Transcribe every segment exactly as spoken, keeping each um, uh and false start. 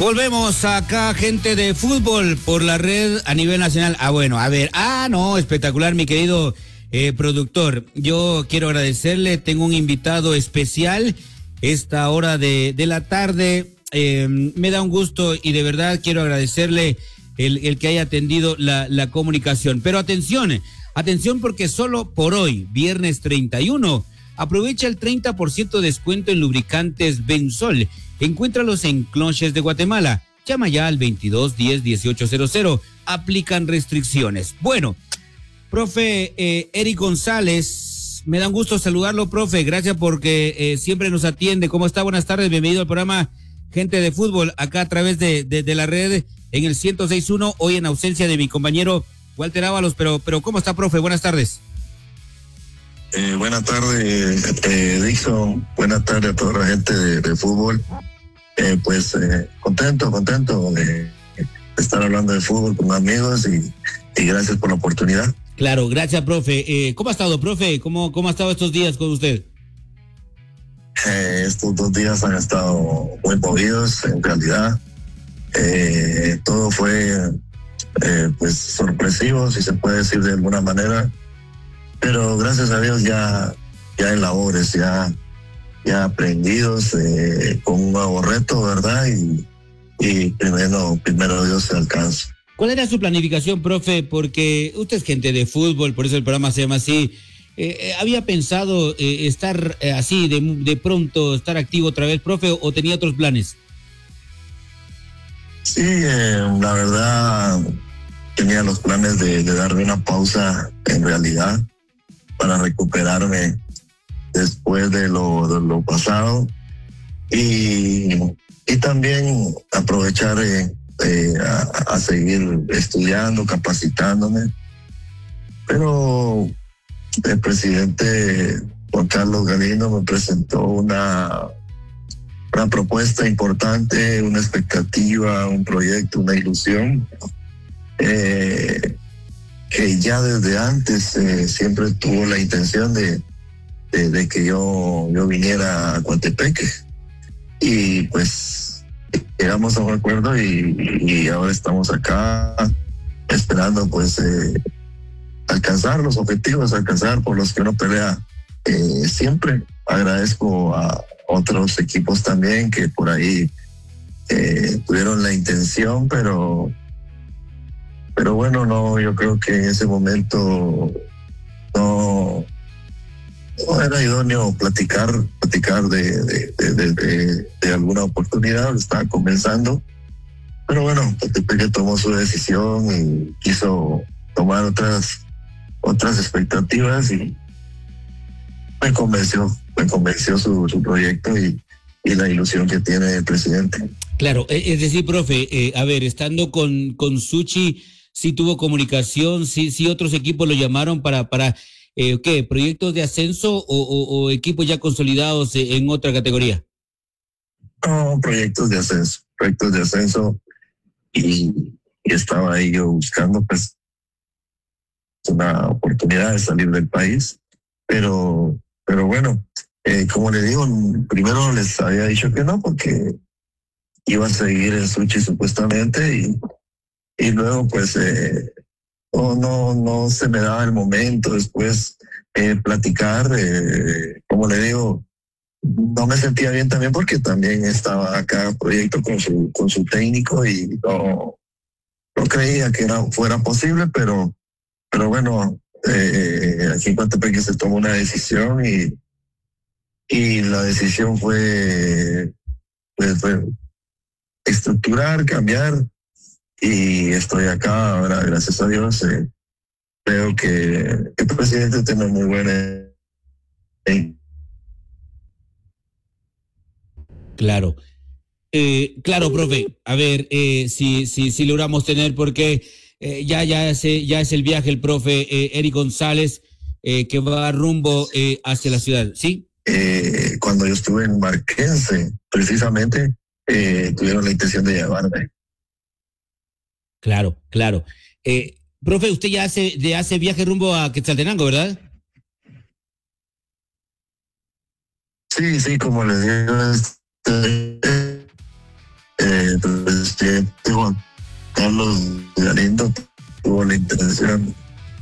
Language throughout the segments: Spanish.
Volvemos acá, gente de fútbol, por la red a nivel nacional. Ah, bueno, a ver, ah, no, espectacular, mi querido eh, productor. Yo quiero agradecerle, tengo un invitado especial esta hora de, de la tarde. Eh, me da un gusto y de verdad quiero agradecerle el, el que haya atendido la, la comunicación. Pero atención, atención porque solo por hoy, viernes treinta y uno, aprovecha el treinta por ciento de descuento en lubricantes Bensol. Encuéntralos en Clonches de Guatemala. Llama ya al veintidós diez dieciocho cero cero. Aplican restricciones. Bueno, profe eh, Eric González, me da un gusto saludarlo, profe. Gracias porque eh, siempre nos atiende. ¿Cómo está? Buenas tardes. Bienvenido al programa Gente de Fútbol, acá a través de, de, de la red en el ciento seis punto uno. Hoy en ausencia de mi compañero Walter Ábalos. Pero, pero ¿cómo está, profe? Buenas tardes. Eh, buenas tardes, eh, Dixon. Buenas tardes a toda la gente de, de fútbol. Eh, pues eh, contento, contento de estar hablando de fútbol con amigos y, y gracias por la oportunidad. Claro, gracias, profe. Eh, ¿Cómo ha estado, profe? ¿Cómo, cómo ha estado estos días con usted? Eh, estos dos días han estado muy movidos, en realidad. Eh, todo fue eh, pues sorpresivo, si se puede decir de alguna manera. Pero gracias a Dios ya, ya en labores, ya, ya aprendidos, eh, con un nuevo reto, ¿verdad? Y, y primero, primero Dios se alcanza. ¿Cuál era su planificación, profe? Porque usted es gente de fútbol, por eso el programa se llama así. Eh, eh, ¿Había pensado eh, estar eh, así, de, de pronto, estar activo otra vez, profe, o tenía otros planes? Sí, eh, la verdad, tenía los planes de, de darme una pausa en realidad para recuperarme después de lo, de lo pasado y, y también aprovechar eh, eh, a, a seguir estudiando, capacitándome. Pero el presidente Juan Carlos Galindo me presentó una, una propuesta importante, una expectativa, un proyecto, una ilusión. Eh, que ya desde antes eh, siempre tuvo la intención de, de, de que yo, yo viniera a Coatepeque. Y pues llegamos a un acuerdo y, y ahora estamos acá esperando pues eh, alcanzar los objetivos, alcanzar por los que uno pelea eh, siempre. Agradezco a otros equipos también que por ahí eh, tuvieron la intención, pero Pero bueno, no, yo creo que en ese momento no, no era idóneo platicar, platicar de, de, de, de, de alguna oportunidad, estaba comenzando. Pero bueno, Coatepeque tomó su decisión y quiso tomar otras, otras expectativas y me convenció, me convenció su, su proyecto y, y la ilusión que tiene el presidente. Claro, es decir, profe, eh, a ver, estando con, con Suchi, sí tuvo comunicación, sí, sí otros equipos lo llamaron para, para eh, ¿qué? ¿Proyectos de ascenso o, o, o equipos ya consolidados en otra categoría? No, proyectos de ascenso, proyectos de ascenso y, y estaba ahí yo buscando pues una oportunidad de salir del país, pero, pero bueno, eh, como le digo, primero les había dicho que no porque iba a seguir en Suchi supuestamente y Y luego, pues, eh, no, no, no se me daba el momento después eh, platicar. Eh, como le digo, no me sentía bien también porque también estaba acá proyecto con su, con su técnico y no, no creía que era, fuera posible, pero, pero bueno, eh, aquí en Coatepeque se tomó una decisión y, y la decisión fue, pues, fue estructurar, cambiar. Y estoy acá ahora, gracias a Dios. Eh, creo que el presidente tiene muy buena. Eh. Claro. Eh, claro, profe. A ver, eh, si, si, si logramos tener, porque eh, ya, ya, es, ya es el viaje el profe eh, Eric González eh, que va rumbo eh, hacia la ciudad, ¿sí? Eh, cuando yo estuve en Marquense, precisamente, eh, tuvieron la intención de llevarme. Claro, claro. Eh, profe, usted ya hace, ya hace viaje rumbo a Quetzaltenango, ¿verdad? Sí, sí, como les digo, este, eh, situación.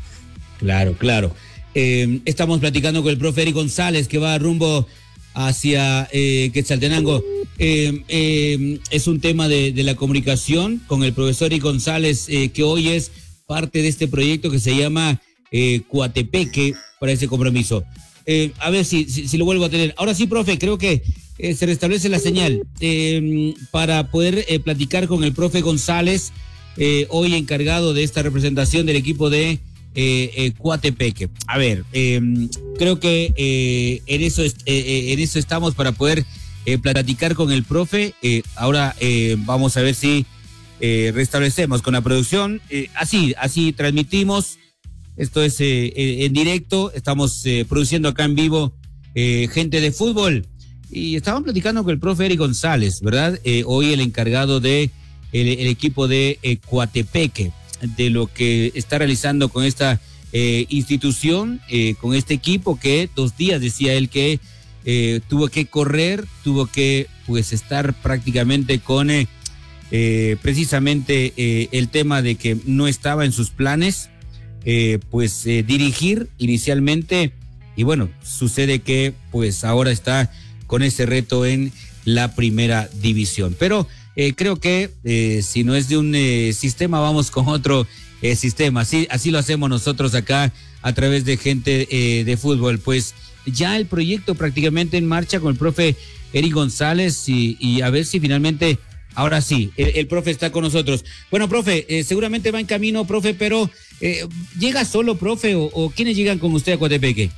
Claro, claro. Eh, estamos platicando con el profe Eric González, que va rumbo hacia eh, Quetzaltenango. Eh, eh, es un tema de, de la comunicación con el profesor Eric González, eh, que hoy es parte de este proyecto que se llama eh, Coatepeque para ese compromiso. Eh, a ver si, si, si lo vuelvo a tener. Ahora sí, profe, creo que eh, se restablece la señal eh, para poder eh, platicar con el profe González, eh, hoy encargado de esta representación del equipo de eh, eh, Coatepeque. A ver, eh, creo que eh, en, eso es, eh, en eso estamos para poder eh, platicar con el profe. Eh, ahora eh, vamos a ver si eh, restablecemos con la producción. Eh, así, así transmitimos. Esto es eh, en directo, estamos eh, produciendo acá en vivo eh, gente de fútbol. Y estaban platicando con el profe Eric González, ¿verdad? Eh, hoy el encargado de el, el equipo de eh, Coatepeque, de lo que está realizando con esta eh, institución, eh, con este equipo que dos días decía él que eh, tuvo que correr, tuvo que pues estar prácticamente con eh, eh, precisamente eh, el tema de que no estaba en sus planes. Eh, pues eh, dirigir inicialmente, y bueno, sucede que pues ahora está con ese reto en la primera división, pero eh, creo que eh, si no es de un eh, sistema, vamos con otro eh, sistema. Así, así lo hacemos nosotros acá a través de gente eh, de fútbol. Pues ya el proyecto prácticamente en marcha con el profe Eric González, y, y a ver si finalmente ahora sí, el, el profe está con nosotros. Bueno, profe, eh, seguramente va en camino, profe, pero eh, ¿llega solo, profe, o, o quiénes llegan con usted a Coatepeque?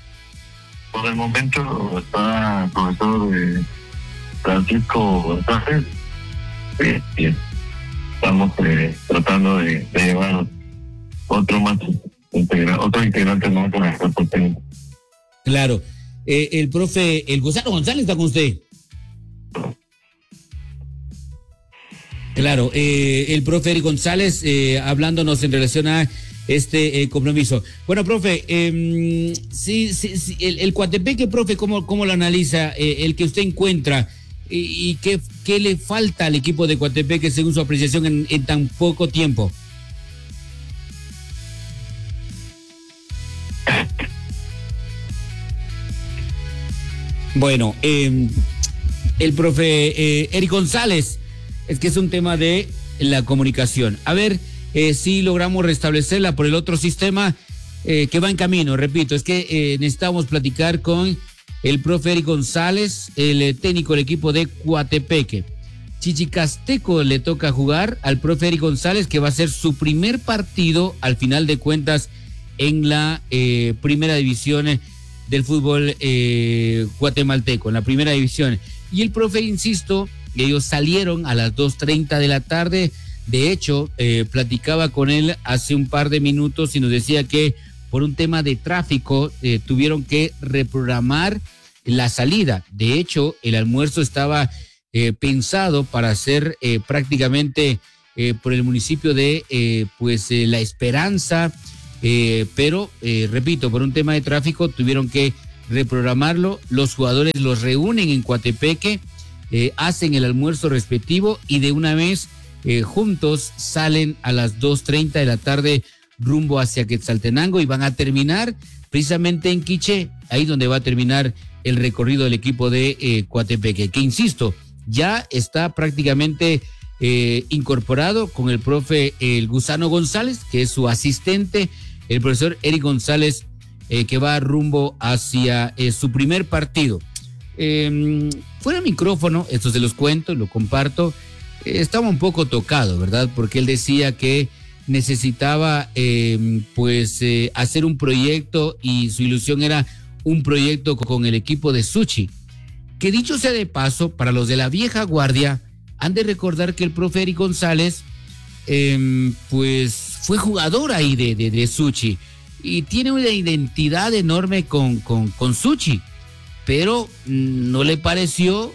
Por el momento está el profesor de Francisco González. Eh, bien. Estamos eh, tratando de, de llevar otro más integra, otro integrante más con el cuerpo técnico. Claro. Eh, el profe, el Gusano González está con usted. Claro, eh, el profe Eric González eh, hablándonos en relación a este eh, compromiso. Bueno, profe, eh, sí, sí, sí, el, el Coatepeque, profe, ¿cómo, cómo lo analiza eh, el que usted encuentra? ¿Y, y qué, qué le falta al equipo de Coatepeque según su apreciación en, en tan poco tiempo? Bueno, eh, el profe eh, Eric González, es que es un tema de la comunicación. A ver eh, si logramos restablecerla por el otro sistema eh, que va en camino. Repito, es que eh, necesitamos platicar con el profe Eric González, el eh, técnico del equipo de Coatepeque. Chichicasteco le toca jugar al profe Eric González, que va a ser su primer partido al final de cuentas en la eh, primera división del fútbol eh, guatemalteco, en la primera división. Y el profe, insisto, ellos salieron a las dos treinta de la tarde. De hecho, eh, platicaba con él hace un par de minutos y nos decía que por un tema de tráfico eh, tuvieron que reprogramar la salida. De hecho, el almuerzo estaba eh, pensado para ser eh, prácticamente eh, por el municipio de eh, pues eh, La Esperanza, eh, pero eh, repito, por un tema de tráfico tuvieron que reprogramarlo. Los jugadores los reúnen en Coatepeque, Eh, hacen el almuerzo respectivo y de una vez eh, juntos salen a las dos treinta de la tarde rumbo hacia Quetzaltenango y van a terminar precisamente en Quiché, ahí donde va a terminar el recorrido del equipo de eh, Coatepeque, que insisto, ya está prácticamente eh, incorporado con el profe el Gusano González, que es su asistente, el profesor Eric González, eh, que va rumbo hacia eh, su primer partido. Eh, fuera micrófono, esto se los cuento, lo comparto, eh, estaba un poco tocado, ¿verdad? Porque él decía que necesitaba eh, pues eh, hacer un proyecto y su ilusión era un proyecto con el equipo de Suchi, que dicho sea de paso, para los de la vieja guardia, han de recordar que el profe Eric González eh, pues fue jugador ahí de, de, de Suchi y tiene una identidad enorme con, con, con Suchi, pero no le pareció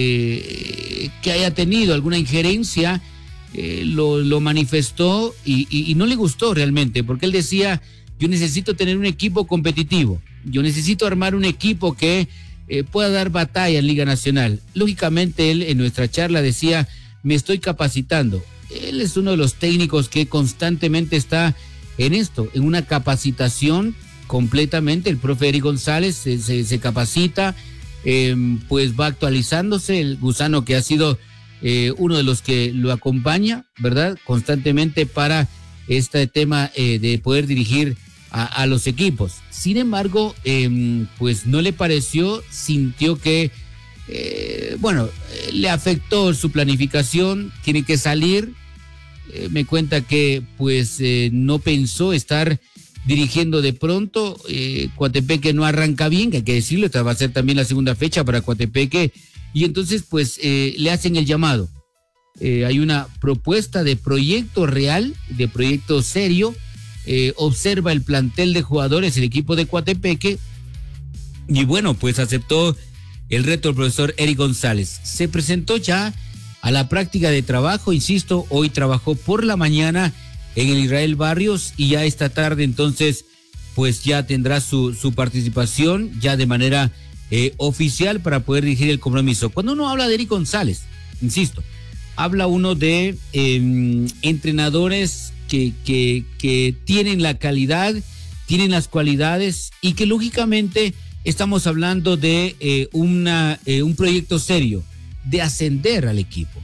eh, que haya tenido alguna injerencia, eh, lo, lo manifestó y, y, y no le gustó realmente, porque él decía, yo necesito tener un equipo competitivo, yo necesito armar un equipo que eh, pueda dar batalla en Liga Nacional. Lógicamente él en nuestra charla decía, me estoy capacitando. Él es uno de los técnicos que constantemente está en esto, en una capacitación completamente. El profe Eric González se, se, se capacita, eh, pues va actualizándose. El gusano que ha sido eh, uno de los que lo acompaña, ¿verdad? Constantemente para este tema eh, de poder dirigir a, a los equipos. Sin embargo, eh, pues no le pareció, sintió que, eh, bueno, eh, le afectó su planificación, tiene que salir. Eh, me cuenta que pues eh, no pensó estar dirigiendo de pronto. eh, Coatepeque no arranca bien, que hay que decirlo, esta va a ser también la segunda fecha para Coatepeque, y entonces pues eh, le hacen el llamado. Eh, hay una propuesta de proyecto real, de proyecto serio, eh, observa el plantel de jugadores, el equipo de Coatepeque, y bueno, pues aceptó el reto del profesor Eric González. Se presentó ya a la práctica de trabajo, insisto, hoy trabajó por la mañana en el Israel Barrios y ya esta tarde entonces pues ya tendrá su, su participación ya de manera eh, oficial para poder dirigir el compromiso. Cuando uno habla de Eric González, insisto, habla uno de eh, entrenadores que, que, que tienen la calidad, tienen las cualidades y que lógicamente estamos hablando de eh, una, eh, un proyecto serio de ascender al equipo.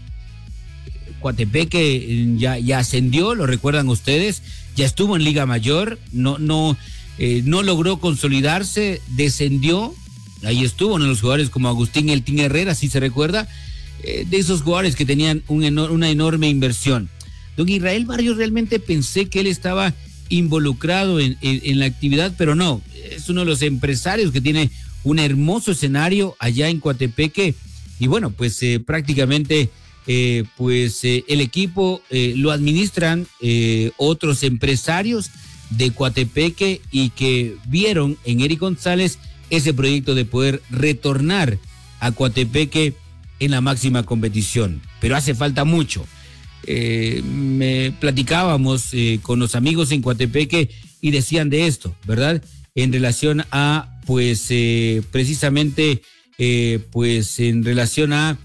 Coatepeque ya, ya ascendió, lo recuerdan ustedes, ya estuvo en Liga Mayor, no, no, eh, no logró consolidarse, descendió, ahí estuvo, ¿no? Los jugadores como Agustín El Tin Herrera, si se recuerda, eh, de esos jugadores que tenían un enor- una enorme inversión. Don Israel Barrios, realmente pensé que él estaba involucrado en, en, en la actividad, pero no, es uno de los empresarios que tiene un hermoso escenario allá en Coatepeque, y bueno, pues eh, prácticamente... Eh, pues eh, el equipo eh, lo administran eh, otros empresarios de Coatepeque y que vieron en Eric González ese proyecto de poder retornar a Coatepeque en la máxima competición. Pero hace falta mucho. Eh, me platicábamos eh, con los amigos en Coatepeque y decían de esto, ¿verdad? En relación a, pues, eh, precisamente, eh, pues, en relación a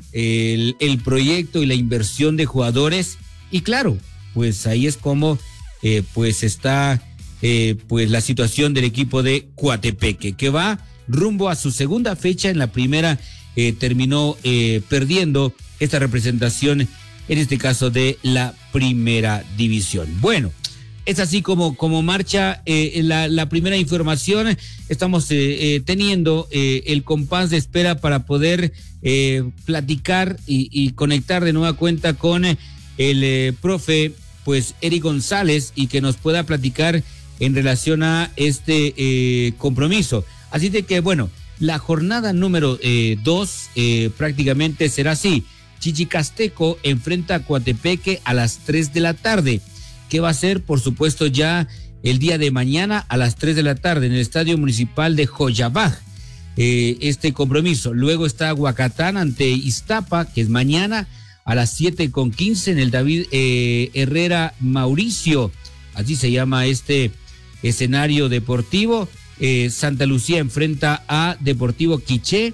El, el proyecto y la inversión de jugadores, y claro, pues ahí es como eh, pues está eh, pues la situación del equipo de Coatepeque, que va rumbo a su segunda fecha. En la primera eh, terminó eh, perdiendo esta representación, en este caso de la primera división. Bueno, es así como, como marcha eh, la, la primera información. Estamos eh, eh, teniendo eh, el compás de espera para poder eh, platicar y, y conectar de nueva cuenta con el eh, profe, pues, Eric González, y que nos pueda platicar en relación a este eh, compromiso. Así de que, bueno, la jornada número eh, dos eh, prácticamente será así. Chichicasteco enfrenta a Coatepeque a las tres de la tarde. Que va a ser, por supuesto, ya el día de mañana a las tres de la tarde en el Estadio Municipal de Joyabaj, eh, este compromiso. Luego está Huacatán ante Iztapa, que es mañana a las siete con quince en el David eh, Herrera Mauricio, así se llama este escenario deportivo. Eh, Santa Lucía enfrenta a Deportivo Quiché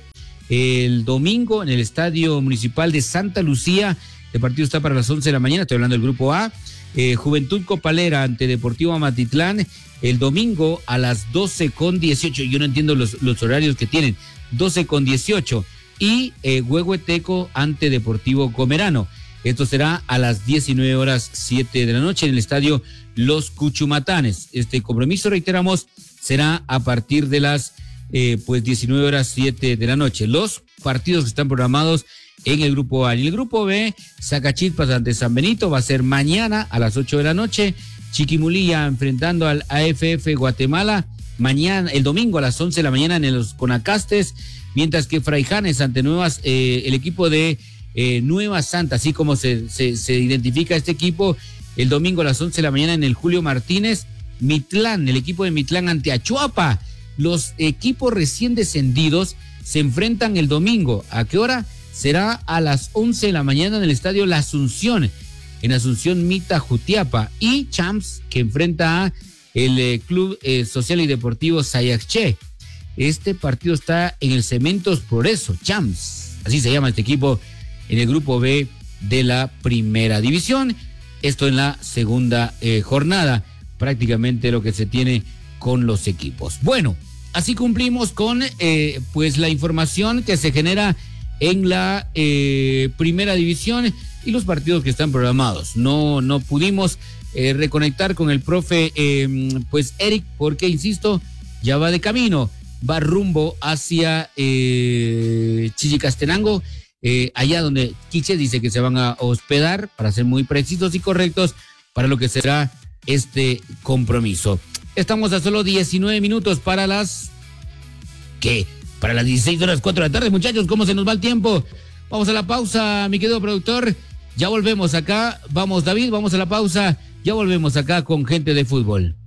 el domingo en el Estadio Municipal de Santa Lucía. El partido está para las once de la mañana, estoy hablando del grupo A. Eh, Juventud Copalera ante Deportivo Amatitlán el domingo a las doce con dieciocho. Yo no entiendo los, los horarios que tienen. doce con dieciocho. Y eh, Huehueteco ante Deportivo Comerano. Esto será a las diecinueve horas siete de la noche en el estadio Los Cuchumatanes. Este compromiso, reiteramos, será a partir de las eh, pues diecinueve horas siete de la noche. Los partidos que están programados en el grupo A. En el grupo B, Zacachispas ante San Benito va a ser mañana a las ocho de la noche. Chiquimulilla enfrentando al A F F Guatemala mañana, el domingo a las once de la mañana en los Conacastes, mientras que Fraijanes ante Nuevas, eh, el equipo de eh, Nueva Santa, así como se, se, se identifica este equipo, el domingo a las once de la mañana en el Julio Martínez. Mitlán, el equipo de Mitlán ante Achuapa. Los equipos recién descendidos se enfrentan el domingo. ¿A qué hora? Será a las once de la mañana en el estadio La Asunción, en Asunción Mita Jutiapa. Y Champs, que enfrenta a el eh, Club eh, Social y Deportivo Sayaché. Este partido está en el Cementos Progreso, Champs, así se llama este equipo, en el grupo B de la primera división. Esto en la segunda eh, jornada. prácticamente lo que se tiene con los equipos. Bueno, así cumplimos con eh, pues la información que se genera en la eh, primera división y los partidos que están programados. No, no pudimos eh, reconectar con el profe eh, pues Eric, porque insisto, ya va de camino, va rumbo hacia eh, Chichicastenango, eh, allá donde Quiche dice que se van a hospedar, para ser muy precisos y correctos, para lo que será este compromiso. Estamos a solo diecinueve minutos para las... ¿Qué? Para las dieciséis horas, cuatro de la tarde, muchachos, ¿cómo se nos va el tiempo? Vamos a la pausa, mi querido productor. Ya volvemos acá. Vamos, David, vamos a la pausa. Ya volvemos acá con Gente de Fútbol.